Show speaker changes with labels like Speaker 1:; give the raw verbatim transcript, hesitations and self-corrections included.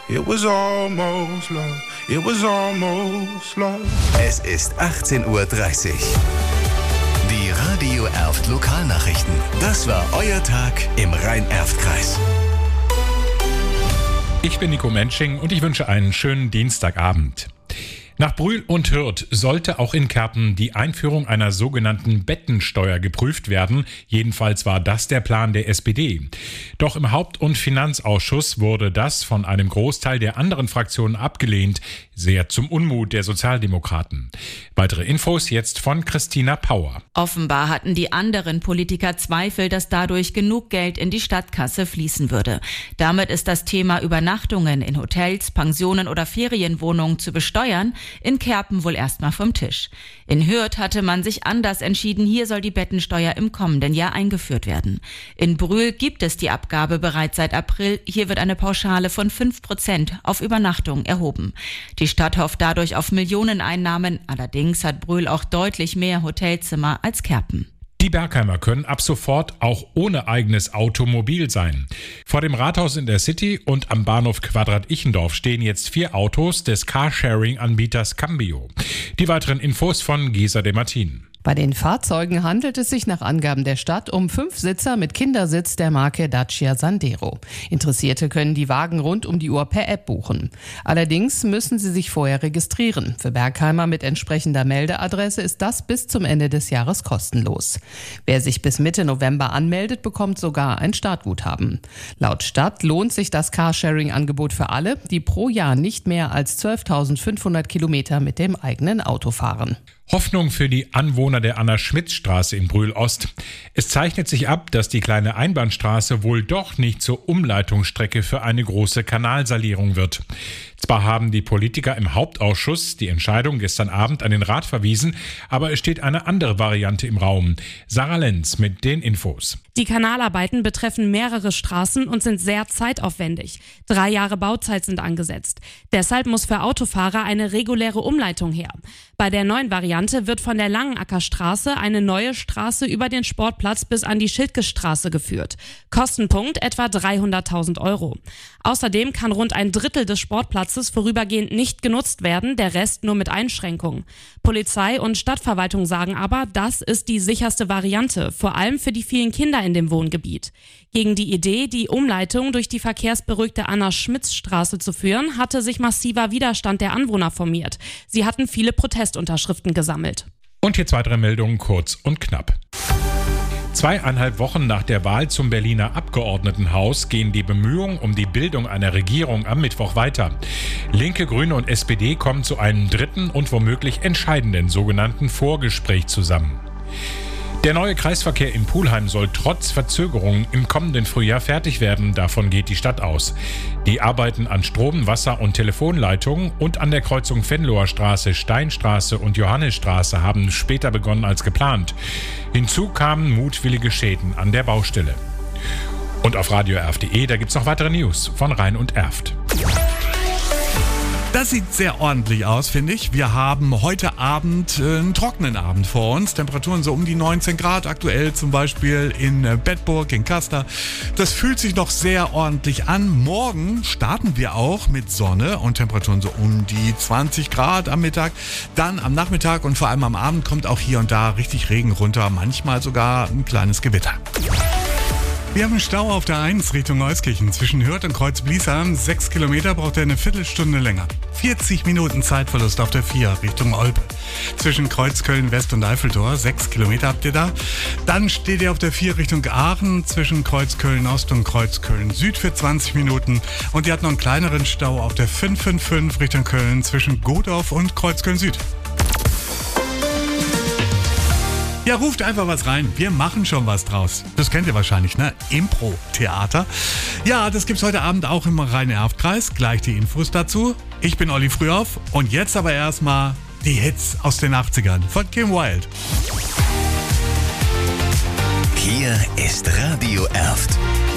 Speaker 1: It was almost love. It was almost love.
Speaker 2: Es ist achtzehn Uhr dreißig. Die Radio Erft Lokalnachrichten. Das war euer Tag im Rhein-Erft-Kreis.
Speaker 3: Ich bin Nico Mensching und ich wünsche einen schönen Dienstagabend. Nach Brühl und Hürth sollte auch in Kerpen die Einführung einer sogenannten Bettensteuer geprüft werden. Jedenfalls war das der Plan der S P D. Doch im Haupt- und Finanzausschuss wurde das von einem Großteil der anderen Fraktionen abgelehnt, sehr zum Unmut der Sozialdemokraten. Weitere Infos jetzt von Christina Pauer.
Speaker 4: Offenbar hatten die anderen Politiker Zweifel, dass dadurch genug Geld in die Stadtkasse fließen würde. Damit ist das Thema Übernachtungen in Hotels, Pensionen oder Ferienwohnungen zu besteuern in Kerpen wohl erstmal vom Tisch. In Hürth hatte man sich anders entschieden. Hier soll die Bettensteuer im kommenden Jahr eingeführt werden. In Brühl gibt es die Abgabe bereits seit April. Hier wird eine Pauschale von fünf Prozent auf Übernachtung erhoben. Die Stadt hofft dadurch auf Millioneneinnahmen. Allerdings hat Brühl auch deutlich mehr Hotelzimmer als Kerpen.
Speaker 3: Die Bergheimer können ab sofort auch ohne eigenes Auto mobil sein. Vor dem Rathaus in der City und am Bahnhof Quadrat-Ichendorf stehen jetzt vier Autos des Carsharing-Anbieters Cambio. Die weiteren Infos von Gesa de Martin.
Speaker 5: Bei den Fahrzeugen handelt es sich nach Angaben der Stadt um Fünfsitzer mit Kindersitz der Marke Dacia Sandero. Interessierte können die Wagen rund um die Uhr per App buchen. Allerdings müssen sie sich vorher registrieren. Für Bergheimer mit entsprechender Meldeadresse ist das bis zum Ende des Jahres kostenlos. Wer sich bis Mitte November anmeldet, bekommt sogar ein Startguthaben. Laut Stadt lohnt sich das Carsharing-Angebot für alle, die pro Jahr nicht mehr als zwölftausendfünfhundert Kilometer mit dem eigenen Auto fahren.
Speaker 3: Hoffnung für die Anwohner der Anna-Schmitz-Straße in Brühl-Ost. Es zeichnet sich ab, dass die kleine Einbahnstraße wohl doch nicht zur Umleitungsstrecke für eine große Kanalsanierung wird. Zwar haben die Politiker im Hauptausschuss die Entscheidung gestern Abend an den Rat verwiesen, aber es steht eine andere Variante im Raum. Sarah Lenz mit den Infos.
Speaker 6: Die Kanalarbeiten betreffen mehrere Straßen und sind sehr zeitaufwendig. Drei Jahre Bauzeit sind angesetzt. Deshalb muss für Autofahrer eine reguläre Umleitung her. Bei der neuen Variante wird von der Langenackerstraße eine neue Straße über den Sportplatz bis an die Schildkestraße geführt. Kostenpunkt etwa dreihunderttausend Euro. Außerdem kann rund ein Drittel des Sportplatzes vorübergehend nicht genutzt werden, der Rest nur mit Einschränkungen. Polizei und Stadtverwaltung sagen aber, das ist die sicherste Variante, vor allem für die vielen Kinder in dem Wohngebiet. Gegen die Idee, die Umleitung durch die verkehrsberuhigte Anna-Schmitz-Straße zu führen, hatte sich massiver Widerstand der Anwohner formiert. Sie hatten viele Protestunterschriften gesammelt.
Speaker 3: Und jetzt weitere Meldungen kurz und knapp. Zweieinhalb Wochen nach der Wahl zum Berliner Abgeordnetenhaus gehen die Bemühungen um die Bildung einer Regierung am Mittwoch weiter. Linke, Grüne und S P D kommen zu einem dritten und womöglich entscheidenden sogenannten Vorgespräch zusammen. Der neue Kreisverkehr in Pulheim soll trotz Verzögerungen im kommenden Frühjahr fertig werden. Davon geht die Stadt aus. Die Arbeiten an Strom-, Wasser- und Telefonleitungen und an der Kreuzung Venloer Straße, Steinstraße und Johannisstraße haben später begonnen als geplant. Hinzu kamen mutwillige Schäden an der Baustelle. Und auf radio erft punkt de, da gibt's noch weitere News von Rhein und Erft.
Speaker 7: Das sieht sehr ordentlich aus, finde ich. Wir haben heute Abend äh, einen trockenen Abend vor uns. Temperaturen so um die neunzehn Grad, aktuell zum Beispiel in äh, Bedburg, in Kaster. Das fühlt sich noch sehr ordentlich an. Morgen starten wir auch mit Sonne und Temperaturen so um die zwanzig Grad am Mittag. Dann am Nachmittag und vor allem am Abend kommt auch hier und da richtig Regen runter. Manchmal sogar ein kleines Gewitter. Wir haben einen Stau auf der eins Richtung Euskirchen. Zwischen Hürth und Kreuz-Bliesheim. Sechs Kilometer braucht er eine Viertelstunde länger. vierzig Minuten Zeitverlust auf der vier Richtung Olpe. Zwischen Kreuzköln-West und Eiffeltor. Sechs Kilometer habt ihr da. Dann steht ihr auf der vier Richtung Aachen. Zwischen Kreuzköln-Ost und Kreuzköln-Süd für zwanzig Minuten. Und ihr habt noch einen kleineren Stau auf der fünf fünf fünf Richtung Köln. Zwischen Godorf und Kreuzköln-Süd. Ja, ruft einfach was rein. Wir machen schon was draus. Das kennt ihr wahrscheinlich, ne? Impro-Theater. Ja, das gibt's heute Abend auch im Rhein-Erft-Kreis. Gleich die Infos dazu. Ich bin Olli Frühauf und jetzt aber erstmal die Hits aus den achtzigern von Kim Wilde.
Speaker 2: Hier ist Radio Erft.